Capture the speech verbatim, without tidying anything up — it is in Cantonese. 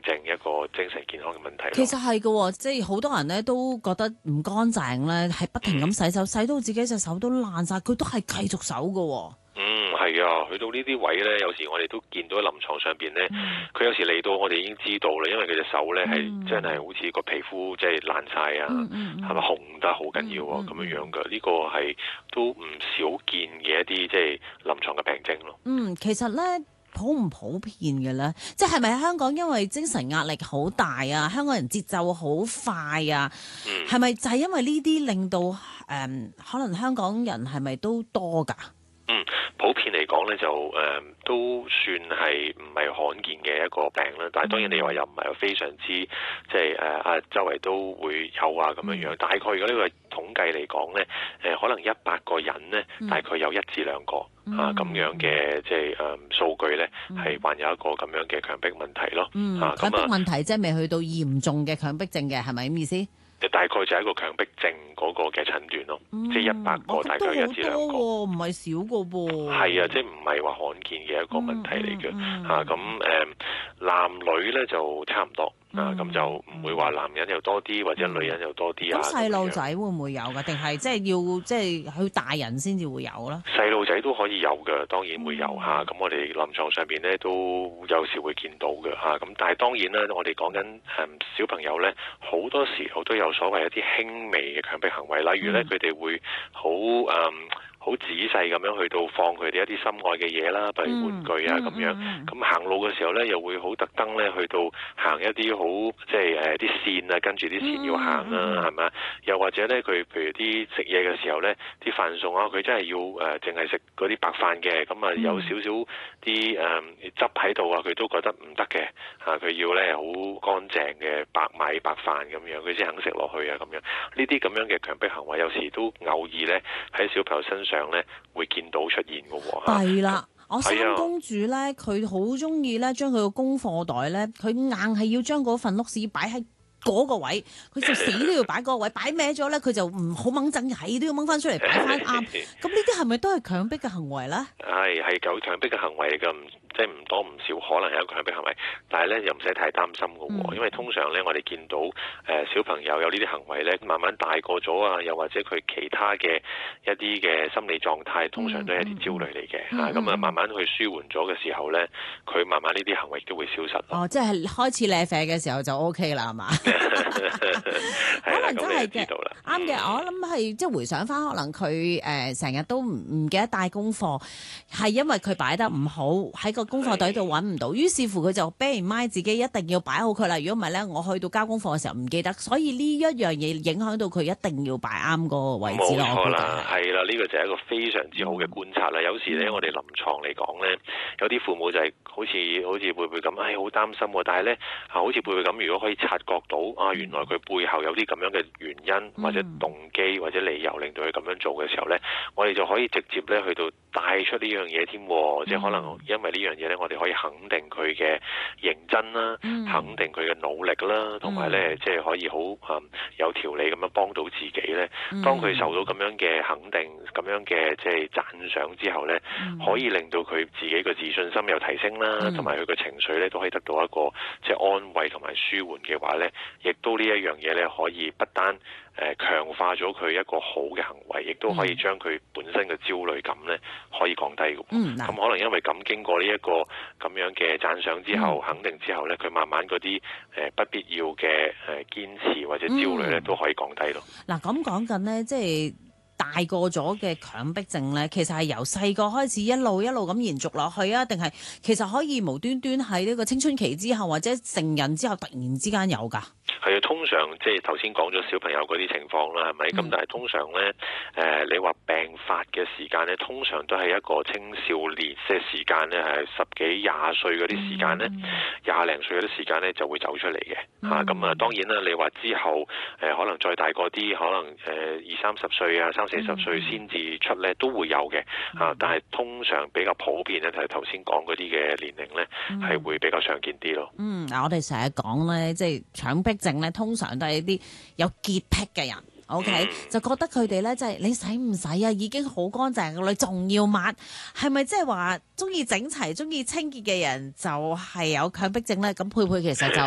症，一個精神健康嘅問題。 其實係嘅，即係好多人咧都覺得唔乾淨咧，係不停咁洗手，洗到自己隻手都爛晒，佢都係繼續手嘅。 嗯，係啊，去到呢啲位咧，有時我哋都見到臨床上邊咧，佢、嗯、有時嚟到我哋已經知道啦，因為佢隻手咧係、嗯、真係好似個皮膚即係爛晒啊，係咪、嗯嗯、紅得好緊要啊咁、嗯、樣樣嘅？呢、這個係都唔少見嘅一啲即係臨床嘅病徵咯。 嗯，其實咧普唔普遍嘅咧，即係咪香港因為精神壓力好大啊，香港人節奏好快啊，係咪、嗯、就係因為呢啲令到誒、嗯、可能香港人係咪都多㗎？ 嗯，普遍嚟講咧就誒、呃、都算係唔係罕見嘅一個病啦，但係當然你話又唔係非常之即係誒啊周圍都會有啊咁樣樣，嗯、大概如果呢個統計嚟講咧，誒、呃、可能一百個人咧，大概有一至兩個、嗯、啊咁樣嘅即係誒數據咧，係、嗯、患有一個咁樣嘅強迫問題咯。 嗯， 啊、 強迫問題即係未去到嚴重嘅強迫症嘅，係咪咁意思？ 大概就係一個強迫症嗰個嘅診斷咯，嗯、即係一百個大概有一至兩個， 唔係少個噃。 係啊，即係唔係話罕見嘅一個問題嚟嘅嚇。咁誒、嗯嗯啊嗯，男女咧就差唔多。啊，咁就唔會話男人又多啲，或者女人又多啲啊。咁細路仔會唔會有噶？定係即係要即係去大人先至會有啦？細路仔都可以有嘅，當然會有嚇。咁、嗯啊、我哋臨床上邊咧都有時會見到嘅嚇。咁、啊、但係當然啦，我哋講緊誒小朋友咧，好多時候都有所謂一啲輕微嘅強迫行為，例如咧佢哋會好誒。嗯好仔細咁樣去到放佢哋一啲心愛嘅嘢啦，譬如玩具啊咁、嗯、樣。咁、嗯、行路嘅時候咧，又會好特登咧去到行一啲好即係誒啲線啊，跟住啲線要行啦，係咪、嗯？又或者咧，佢譬如啲食嘢嘅時候咧，啲飯餸啊，佢真係要誒淨係食嗰啲白飯嘅，咁啊有少少啲誒汁喺度啊，佢都覺得唔得嘅嚇，佢要咧好乾淨嘅白米白飯咁樣，佢先肯食落去啊咁樣。呢啲咁樣嘅強迫行為，有時都偶爾咧喺小朋友身上上咧會見到出現嘅喎。 係啦，我三公主咧，佢好中意咧將佢個功課袋咧，佢硬係要將嗰份碌屎擺喺嗰個位，佢就死都要擺嗰個位，擺歪咗咧，佢就唔好掹震，係都要掹翻出嚟擺翻啱。咁呢啲係咪都係強迫嘅行為咧？係係有強迫嘅行為嘅。即係唔多唔少，可能係一個強迫行為，但係咧又唔使太擔心嘅喎，嗯、因為通常咧我哋見到誒、呃、小朋友有呢啲行為咧，慢慢大個咗啊，又或者佢其他嘅一啲嘅心理狀態，通常都係一啲焦慮嚟嘅嚇，咁、嗯嗯、啊慢慢去舒緩咗嘅時候咧，佢慢慢呢啲行為都會消失。哦，即係開始舐啡嘅時候就 O K 啦，係嘛？可能真係嘅，啱嘅。我諗係即係回想翻，可能佢誒成日都唔唔記得帶功課，係因為佢擺得唔好喺個功課袋度揾唔到，於是乎佢就俾唔埋自己一定要擺好佢啦。如果唔係咧，我去到交功課嘅時候唔記得，所以呢一樣嘢影響到佢一定要擺啱嗰個位置咯。冇錯啦，係啦，呢個就係一個非常之好嘅觀察啦。嗯、有時咧，我哋臨床嚟講咧，有啲父母就係好似好似貝貝咁，唉，好擔心喎。但係咧，啊，好似貝貝咁，如果可以察覺到啊，原來佢背後有啲咁樣嘅原因或者動機或者理由令到佢咁樣做嘅時候咧，我哋就可以直接咧去到帶出呢樣嘢添，即係可能因為呢樣嘢咧，我哋可以肯定佢嘅認真啦，嗯、肯定佢嘅努力啦，同埋咧即係可以好啊、嗯、有條理咁樣幫到自己咧。當佢受到咁樣嘅肯定、咁樣嘅即係讚賞之後咧，嗯、可以令到佢自己嘅自信心又提升啦，同埋佢嘅情緒咧都可以得到一個即係安慰同埋舒緩嘅話咧，亦都呢一樣嘢咧可以不單誒強化咗佢一個好嘅行為，亦都可以將佢本身嘅焦慮感咧可以降低嘅。咁、嗯、可能因為咁經過呢一個咁樣嘅讚賞之後、嗯、肯定之後咧，佢慢慢嗰啲誒不必要嘅誒堅持或者焦慮咧都可以降低咯。嗱，咁講緊咧，即係大個咗嘅強迫症咧，其實係由細個開始一路一路咁延續落去啊，定係其實可以無端端喺呢個青春期之後或者成人之後突然之間有㗎？係啊，通常即係頭先講咗小朋友嗰啲情況啦，係咪？咁、嗯、但係通常咧，誒、呃、你話病發嘅時間咧，通常都係一個青少年即係時間咧，係十幾廿歲嗰啲時間咧，廿零歲嗰啲時間咧就會走出嚟嘅嚇。咁、嗯、啊，當然啦，你話之後誒、呃、可能再大個啲，可能誒二三十歲啊、三四十歲先至出咧，都會有嘅嚇、啊。但係通常比較普遍咧，就係頭先講嗰啲嘅年齡咧，係、嗯、會比較常見啲咯。嗯，嗱，我哋成日講咧，即係強迫症咧，通常都係啲有潔癖嘅人。OK，、嗯、就覺得佢哋咧，即係你洗唔洗啊？已經好乾淨嘅，你仲要抹，係咪即係話中意整齊、中意清潔嘅人就係有強迫症咧？咁佩佩其實就